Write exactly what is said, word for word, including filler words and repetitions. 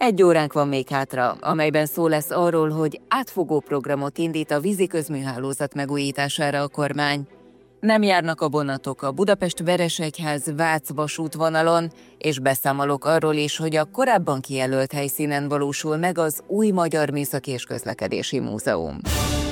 Egy óránk van még hátra, amelyben szó lesz arról, hogy átfogó programot indít a vízi közműhálózat megújítására a kormány. Nem járnak a vonatok a Budapest-Veresegyház-Vác vasútvonalon, és beszámolok arról is, hogy a korábban kijelölt helyszínen valósul meg az új Magyar Műszaki és Közlekedési Múzeum.